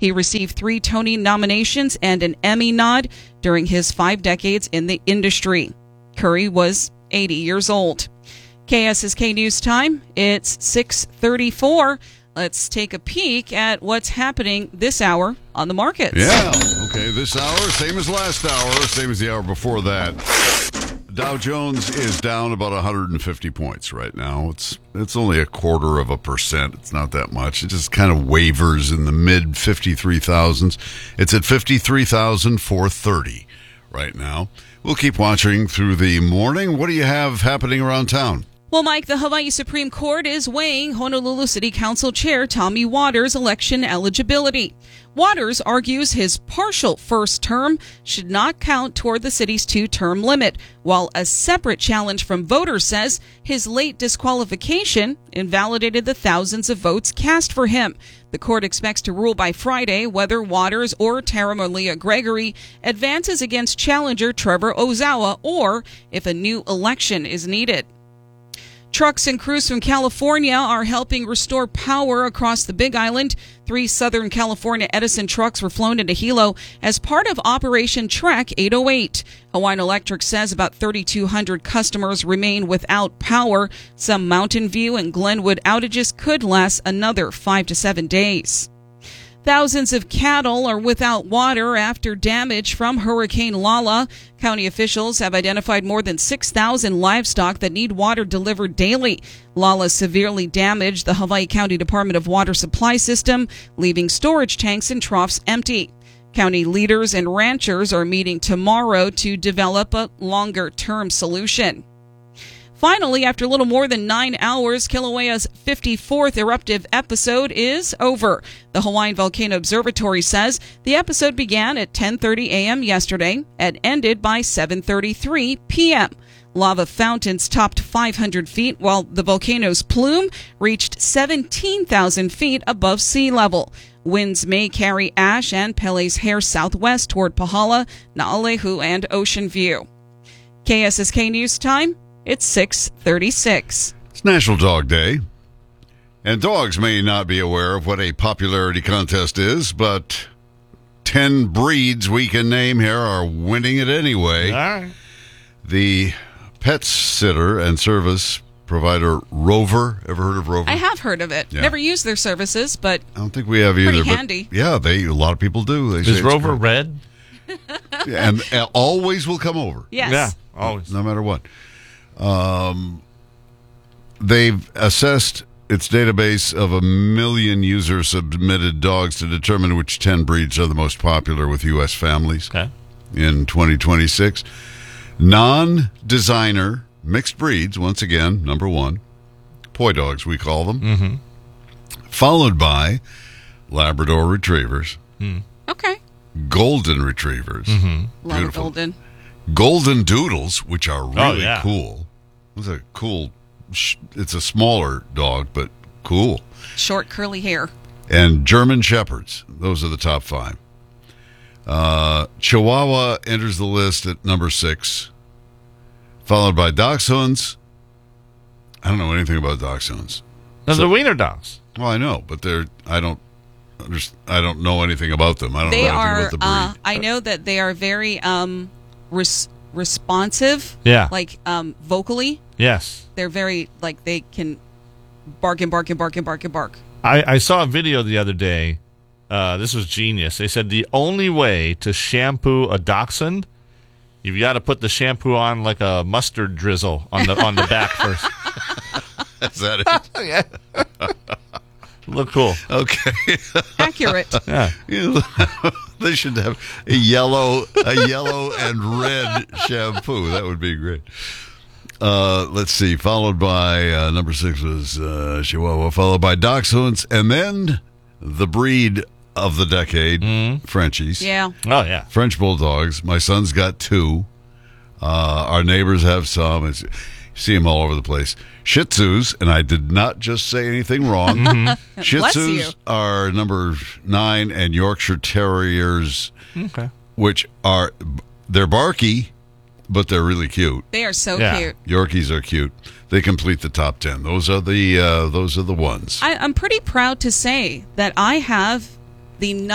He received 3 Tony nominations and an Emmy nod during his 5 decades in the industry. Curry was 80 years old. KSSK News Time, it's 6:34. Let's take a peek at what's happening this hour on the markets. Yeah, okay, this hour, same as last hour, same as the hour before that. Dow Jones is down about 150 points right now. It's only 0.25%. It's not that much. It just kind of wavers in the mid 53,000s. It's at 53,430 right now. We'll keep watching through the morning. What do you have happening around town? Well, Mike, the Hawaii Supreme Court is weighing Honolulu City Council Chair Tommy Waters' election eligibility. Waters argues his partial first term should not count toward the city's 2-term limit, while a separate challenge from voters says his late disqualification invalidated the thousands of votes cast for him. The court expects to rule by Friday whether Waters or Tara Malia Gregory advances against challenger Trevor Ozawa or if a new election is needed. Trucks and crews from California are helping restore power across the Big Island. 3 Southern California Edison trucks were flown into Hilo as part of Operation Trek 808. Hawaiian Electric says about 3,200 customers remain without power. Some Mountain View and Glenwood outages could last another 5 to 7 days. Thousands of cattle are without water after damage from Hurricane Lala. County officials have identified more than 6,000 livestock that need water delivered daily. Lala severely damaged the Hawaii County Department of Water Supply system, leaving storage tanks and troughs empty. County leaders and ranchers are meeting tomorrow to develop a longer-term solution. Finally, after a little more than 9 hours, Kilauea's 54th eruptive episode is over. The Hawaiian Volcano Observatory says the episode began at 10:30 a.m. yesterday and ended by 7:33 p.m. Lava fountains topped 500 feet, while the volcano's plume reached 17,000 feet above sea level. Winds may carry ash and Pele's hair southwest toward Pahala, Naalehu, and Ocean View. KSSK News Time. It's 6:36. It's National Dog Day. And dogs may not be aware of what a popularity contest is, but 10 breeds we can name here are winning it anyway. All right. The pet sitter and service provider Rover. Ever heard of Rover? I have heard of it. Yeah. Never used their services, but I don't think we have either. pretty but handy. Yeah, a lot of people do. They say Is it's Rover great. red? And always will come over. Yes. Yeah, always. No matter what. They've assessed its database of 1 million user-submitted dogs to determine which 10 breeds are the most popular with U.S. families Okay. in 2026. Non-designer mixed breeds, once again, number 1. Poi dogs, we call them. Mm-hmm. Followed by Labrador Retrievers, Okay. Golden Retrievers, A lot of Beautiful. golden. Golden Doodles, which are really yeah. cool. It's a cool. It's a smaller dog, but cool. Short curly hair. And German Shepherds. Those are the top 5. Chihuahua enters the list at number 6, followed by Dachshunds. I don't know anything about Dachshunds. Now, the wiener dogs. Well, I know, but I don't know anything about them. I don't They know anything are. about the breed. I know that they are very responsive. Yeah. Like vocally, Yes. they're very like they can bark and bark and bark and bark and bark. I saw a video the other day. This was genius. They said the only way to shampoo a dachshund, you've got to put the shampoo on like a mustard drizzle on the back first. Is that it? Yeah. Look cool. Okay. Accurate. Yeah. They should have a yellow and red shampoo. That would be great. Let's see. Followed by number 6 was Chihuahua, followed by Dachshunds, and then the breed of the decade, Frenchies. Yeah. Oh, yeah. French Bulldogs. My son's got 2. Our neighbors have some. You see them all over the place. Shih Tzus, and I did not just say anything wrong. Shih Bless you. Tzus are number 9, and Yorkshire Terriers, Okay. which they're barky, but they're really cute. They are so Yeah. cute. Yorkies are cute. They complete the top 10. Those are the ones. I'm pretty proud to say that I have the